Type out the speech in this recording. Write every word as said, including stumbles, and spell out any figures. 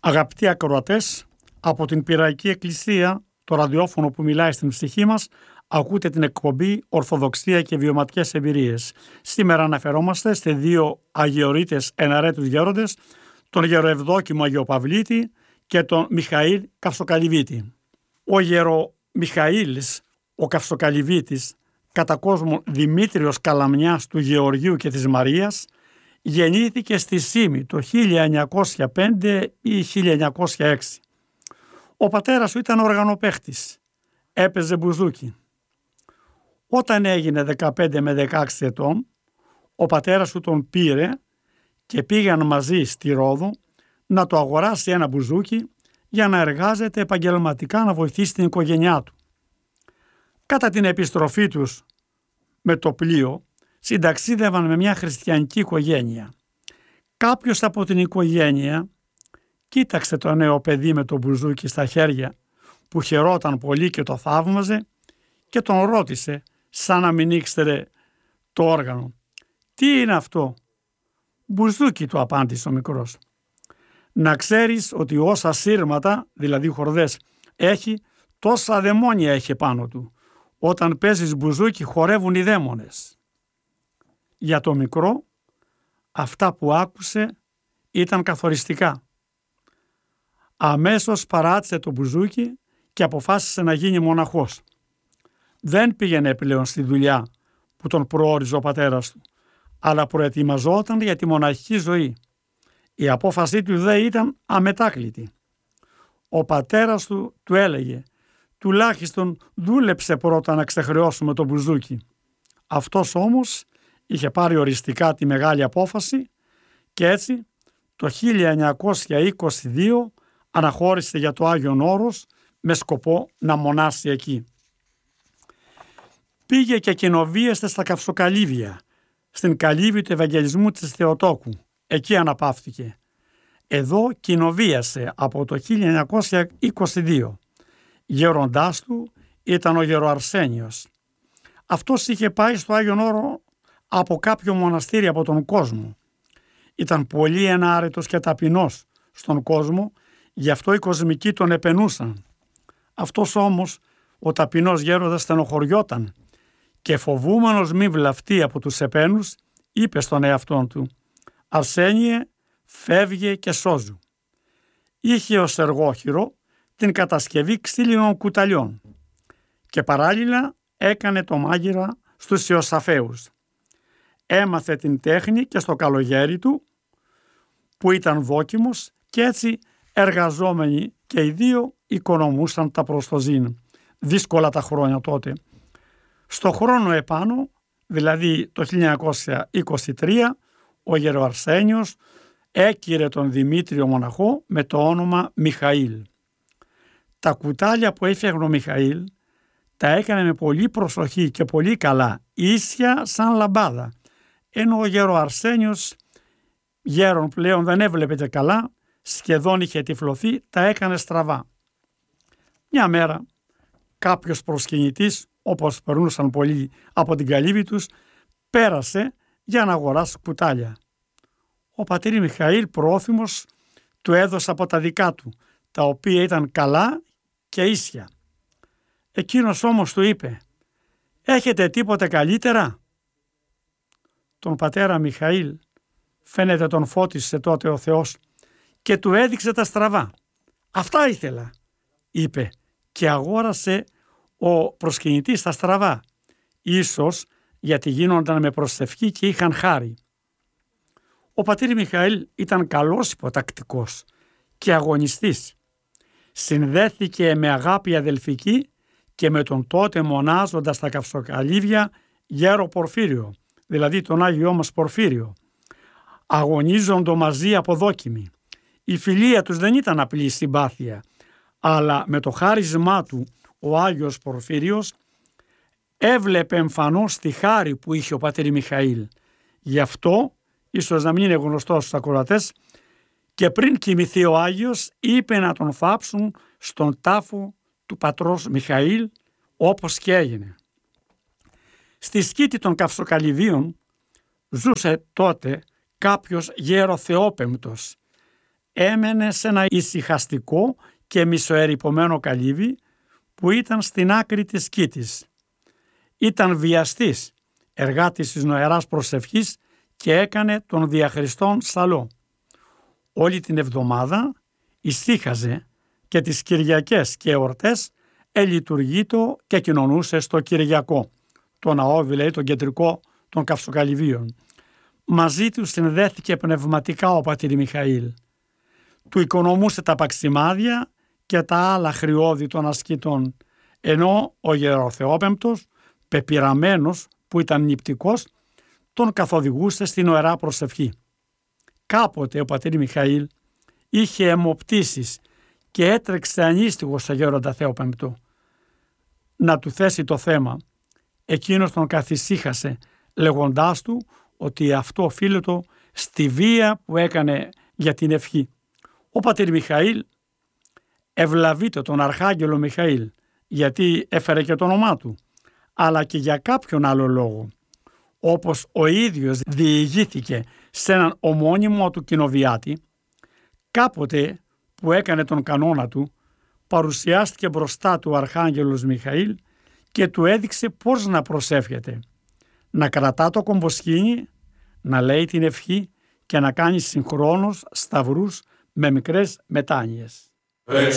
Αγαπητοί ακροατές, από την Πειραϊκή Εκκλησία, το ραδιόφωνο που μιλάει στην ψυχή μας, ακούτε την εκπομπή Ορθοδοξία και Βιωματικές Εμπειρίες. Σήμερα αναφερόμαστε σε δύο αγιορείτες εναρέτους γέροντες, τον Γεροευδόκημο Αγιοπαυλίτη και τον Μιχαήλ Καυσοκαλυβίτη. Ο Γερομιχαήλς, ο Καυσοκαλυβίτης, κατά κόσμο Δημήτριος Καλαμιάς του Γεωργίου και της Μαρίας, γεννήθηκε στη Σύμη το χίλια εννιακόσια πέντε ή χίλια εννιακόσια έξι. Ο πατέρας του ήταν οργανοπαίχτης, έπαιζε μπουζούκι. Όταν έγινε δεκαπέντε με δεκαέξι ετών, ο πατέρας του τον πήρε και πήγαν μαζί στη Ρόδο να το αγοράσει ένα μπουζούκι για να εργάζεται επαγγελματικά να βοηθήσει την οικογένειά του. Κατά την επιστροφή τους με το πλοίο, συνταξίδευαν με μια χριστιανική οικογένεια. Κάποιος από την οικογένεια κοίταξε το νέο παιδί με το μπουζούκι στα χέρια, που χαιρόταν πολύ και το θαύμαζε, και τον ρώτησε, σαν να μην ήξερε το όργανο. «Τι είναι αυτό?» «Μπουζούκι», του απάντησε ο μικρός. «Να ξέρεις ότι όσα σύρματα, δηλαδή χορδές, έχει, τόσα δαιμόνια έχει πάνω του. Όταν παίζεις μπουζούκι χορεύουν οι δαίμονες». Για το μικρό, αυτά που άκουσε ήταν καθοριστικά. Αμέσως παράτησε το μπουζούκι και αποφάσισε να γίνει μοναχός. Δεν πήγαινε πλέον στη δουλειά που τον προόριζε ο πατέρας του, αλλά προετοιμαζόταν για τη μοναχική ζωή. Η απόφασή του δε ήταν αμετάκλητη. Ο πατέρας του του έλεγε, τουλάχιστον δούλεψε πρώτα να ξεχρεώσουμε το μπουζούκι. Αυτός όμως είχε πάρει οριστικά τη μεγάλη απόφαση και έτσι το χίλια εννιακόσια είκοσι δύο αναχώρησε για το Άγιον Όρος με σκοπό να μονάσει εκεί. Πήγε και κοινοβίεστε στα Καυσοκαλύβια, στην καλύβη του Ευαγγελισμού της Θεοτόκου. Εκεί αναπαύτηκε. Εδώ κοινοβίασε από το χίλια εννιακόσια είκοσι δύο. Γέροντάς του ήταν ο Γεροαρσένιος. Αυτός είχε πάει στο Άγιον Όρο από κάποιο μοναστήρι από τον κόσμο. Ήταν πολύ ενάρετος και ταπεινός στον κόσμο, γι' αυτό οι κοσμικοί τον επενούσαν. Αυτός όμως, ο ταπεινός γέροντας, στενοχωριόταν και φοβούμενος μη βλαφτεί από τους επένους, είπε στον εαυτόν του, «Αρσένιε, φεύγε και σώζου». Είχε ως εργόχειρο την κατασκευή ξύλινων κουταλιών και παράλληλα έκανε το μάγειρα στους Ιωσαφαίους. Έμαθε την τέχνη και στο καλογέρι του, που ήταν δόκιμος, και έτσι εργαζόμενοι και οι δύο οικονομούσαν τα προστοζήν. Δύσκολα τα χρόνια τότε. Στο χρόνο επάνω, δηλαδή το χίλια εννιακόσια είκοσι τρία, ο Γεροαρσένιος έκυρε τον Δημήτριο μοναχό με το όνομα Μιχαήλ. Τα κουτάλια που έφτιαχνε ο Μιχαήλ τα έκανε με πολύ προσοχή και πολύ καλά, ίσια σαν λαμπάδα, ενώ ο Γεροαρσένιος, γέρον πλέον, δεν έβλεπε καλά, σχεδόν είχε τυφλωθεί, τα έκανε στραβά. Μια μέρα κάποιος προσκυνητής, όπως περνούσαν πολλοί από την καλύβη τους, πέρασε για να αγοράσει κουτάλια. Ο πατήρ Μιχαήλ, πρόθυμος, του έδωσε από τα δικά του, τα οποία ήταν καλά και ίσια. Εκείνος όμως του είπε, «Έχετε τίποτε καλύτερα?» Τον πατέρα Μιχαήλ, φαίνεται, τον φώτισε τότε ο Θεός και του έδειξε τα στραβά. «Αυτά ήθελα», είπε, και αγόρασε ο προσκυνητής τα στραβά, ίσως γιατί γίνονταν με προσευχή και είχαν χάρη. Ο πατήρ Μιχαήλ ήταν καλός υποτακτικός και αγωνιστής. Συνδέθηκε με αγάπη αδελφική και με τον τότε μονάζοντα στα Καυσοκαλύβια γέρο Πορφύριο, δηλαδή τον Άγιό μας Πορφύριο. Αγωνίζοντο μαζί αποδόκιμοι. Η φιλία τους δεν ήταν απλή συμπάθεια, αλλά με το χάρισμά του ο Άγιος Πορφύριος έβλεπε εμφανώς τη χάρη που είχε ο πατήρ Μιχαήλ. Γι' αυτό, ίσως να μην είναι γνωστό στους ακροατές, και πριν κοιμηθεί ο Άγιος είπε να τον θάψουν στον τάφο του πατρός Μιχαήλ, όπως και έγινε. Στη σκήτη των Καυσοκαλυβίων ζούσε τότε κάποιος γέρο Θεόπεμπτος. έμενε σε ένα ησυχαστικό και μισοερειπωμένο καλύβι που ήταν στην άκρη της Κήτης. Ήταν βιαστής, εργάτης της νοεράς προσευχής και έκανε τον διαχριστόν ψαλό. Όλη την εβδομάδα ησύχαζε και τις Κυριακές και εορτές ελειτουργείτο και κοινωνούσε στο Κυριακό, το ναό δηλαδή τον κεντρικό των Καυσοκαλυβίων. Μαζί του συνδέθηκε πνευματικά ο πατήρ Μιχαήλ. Του οικονομούσε τα παξιμάδια και τα άλλα χρειώδη των ασκητών, ενώ ο Γεροθεόπεμπτος, πεπειραμένος που ήταν νηπτικός, τον καθοδηγούσε στην νοερά προσευχή. Κάποτε ο πατήρ Μιχαήλ είχε αιμοπτήσεις και έτρεξε ανίστιγος στο Γέροντα Θεόπεμπτο να του θέσει το θέμα. Εκείνος τον καθησύχασε λέγοντάς του ότι αυτό οφείλεται στη βία που έκανε για την ευχή. Ο πατήρ Μιχαήλ ευλαβείται τον Αρχάγγελο Μιχαήλ γιατί έφερε και το όνομά του, αλλά και για κάποιον άλλο λόγο, όπως ο ίδιος διηγήθηκε σε έναν ομώνυμο του κοινοβιάτη. Κάποτε που έκανε τον κανόνα του, παρουσιάστηκε μπροστά του ο Αρχάγγελος Μιχαήλ και του έδειξε πώς να προσεύχεται. Να κρατά το κομποσκήνι, να λέει την ευχή και να κάνει συγχρόνως σταυρούς με μικρές μετάνοιες.